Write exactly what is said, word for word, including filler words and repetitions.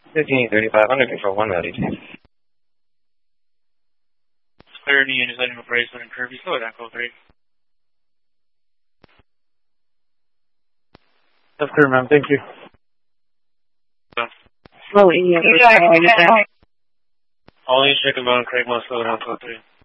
fifteen thirty-five hundred, control one value two. Clear any units heading for Bracelet and Kirby, slow down, code three. That's clear, ma'am. Thank you. Slow in your All units checking on Craig, slow down, code three.